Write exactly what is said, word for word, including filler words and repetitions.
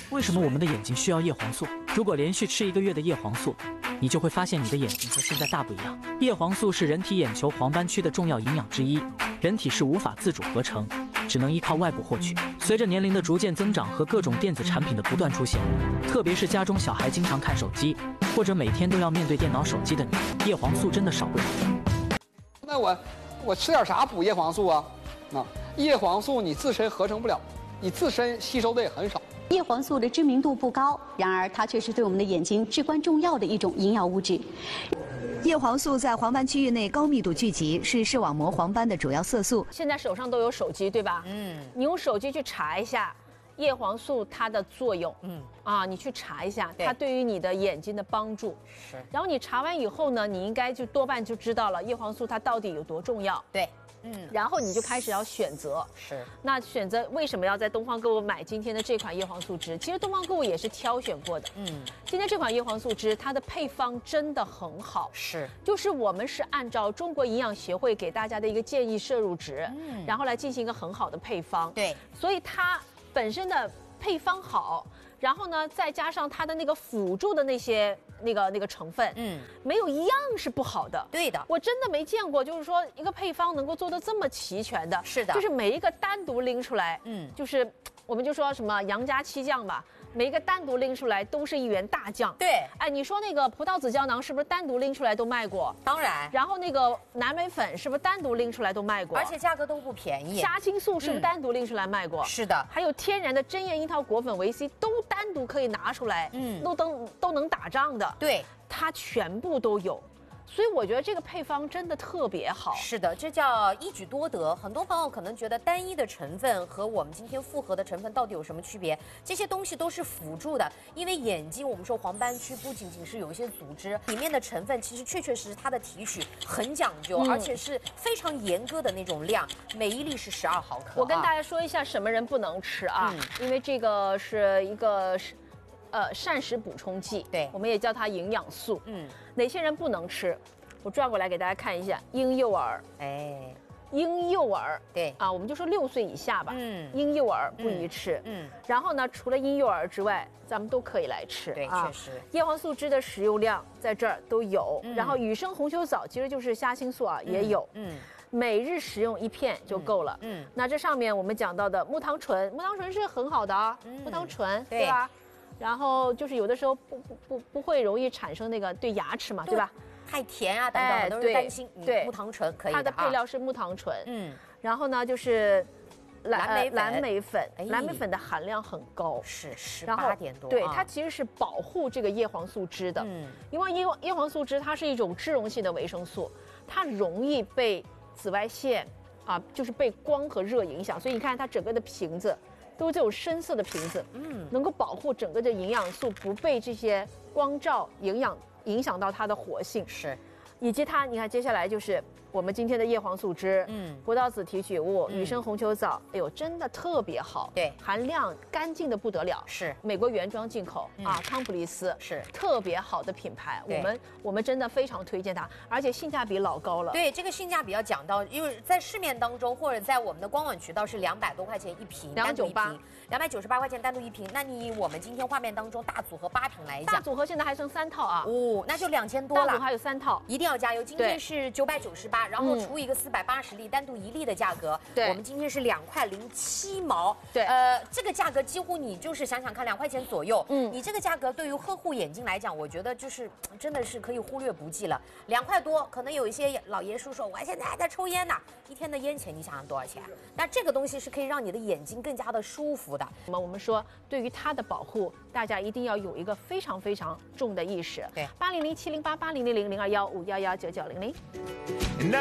为什么我们的眼睛需要叶黄素？如果连续吃一个月的叶黄素，你就会发现你的眼睛和现在大不一样。叶黄素是人体眼球黄斑区的重要营养之一，人体是无法自主合成，只能依靠外部获取。随着年龄的逐渐增长和各种电子产品的不断出现，特别是家中小孩经常看手机，或者每天都要面对电脑、手机的你，叶黄素真的少不了。 那我我吃点啥补叶黄素啊？啊，叶黄素你自身合成不了，你自身吸收的也很少。 叶黄素的知名度不高，然而它却是对我们的眼睛至关重要的一种营养物质。 叶黄素在黄斑区域内高密度聚集，是视网膜黄斑的主要色素。 现在手上都有手机，对吧？嗯，你用手机去查一下叶黄素它的作用。嗯，啊，你去查一下它对于你的眼睛的帮助。是。然后你查完以后呢，你应该就多半就知道了叶黄素它到底有多重要。对。嗯，然后你就开始要选择，是。那选择为什么要在东方购物买今天的这款叶黄素汁？其实东方购物也是挑选过的。嗯，今天这款叶黄素汁，它的配方真的很好。是，就是我们是按照中国营养协会给大家的一个建议摄入值，嗯，然后来进行一个很好的配方。对，所以它本身的配方好，然后呢，再加上它的那个辅助的那些。那个那个成分，嗯，没有一样是不好的。对的，我真的没见过，就是说一个配方能够做得这么齐全的。是的，就是每一个单独拎出来，嗯，就是我们就说什么杨家七酱吧，每一个单独拎出来都是一员大将。对，哎，你说那个葡萄籽胶囊是不是单独拎出来都卖过？当然。然后那个蓝莓粉是不是单独拎出来都卖过？而且价格都不便宜。虾青素是不是单独拎出来卖过？是的。还有天然的针叶樱桃果粉维 C 都单独可以拿出来，嗯，都都都能打仗的。对，它全部都有，所以我觉得这个配方真的特别好。是的，这叫一举多得。很多朋友可能觉得单一的成分和我们今天复合的成分到底有什么区别？这些东西都是辅助的，因为眼睛我们说黄斑区不仅仅是有一些组织，里面的成分其实确确实实它的提取很讲究，嗯、而且是非常严格的那种量，每一粒是十二毫克。我跟大家说一下什么人不能吃啊，嗯、因为这个是一个是。呃，膳食补充剂，对，我们也叫它营养素。嗯，哪些人不能吃？我转过来给大家看一下，婴幼儿，哎，婴幼儿，对啊，我们就说六岁以下吧。嗯，婴幼儿不宜吃。嗯，然后呢，除了婴幼儿之外，咱们都可以来吃。对，确实，叶黄素汁的食用量在这儿都有。然后雨生红球藻其实就是虾青素啊，也有。嗯。每日食用一片就够了。嗯，那这上面我们讲到的木糖醇，木糖醇是很好的啊，木糖醇，对吧？然后就是有的时候不不不不会容易产生那个对牙齿嘛，对吧？太甜啊等等，都是担心。对，木糖醇可以的。它的配料是木糖醇。嗯。然后呢，就是蓝莓蓝莓粉，蓝莓粉的含量很高，是十八点多。对，它其实是保护这个叶黄素汁的。嗯。因为叶叶黄素汁它是一种脂溶性的维生素，它容易被紫外线啊，就是被光和热影响，所以你看它整个的瓶子。都是这种深色的瓶子，嗯，能够保护整个的营养素不被这些光照营养影响到它的活性，是，以及它，你看接下来就是我们今天的叶黄素汁，嗯，葡萄籽提取物、雨生红球藻，哎呦，真的特别好，对，含量干净的不得了，是美国原装进口、嗯、啊，康普利斯是特别好的品牌，我们我们真的非常推荐它，而且性价比老高了。对，这个性价比要讲到，因为在市面当中或者在我们的官网渠道是两百多块钱一瓶，两百九十八，两百九十八块钱单独一瓶。那你以我们今天画面当中大组合八瓶来讲，大组合现在还剩三套啊，哦，那就两千多了，大组合还有三套，一定要加油。今天是九百九十八。然后除一个四百八十粒，单独一粒的价格，对，我们今天是两块零七毛，对，呃，这个价格几乎你就是想想看，两块钱左右，嗯，你这个价格对于呵护眼睛来讲，我觉得就是真的是可以忽略不计了。两块多，可能有一些老爷叔说，我现在还在抽烟呢，一天的烟钱你想想多少钱？那这个东西是可以让你的眼睛更加的舒服的。那么我们说，对于它的保护，大家一定要有一个非常非常重的意识。对，八零零七零八八零零零零二幺五幺幺九九零零。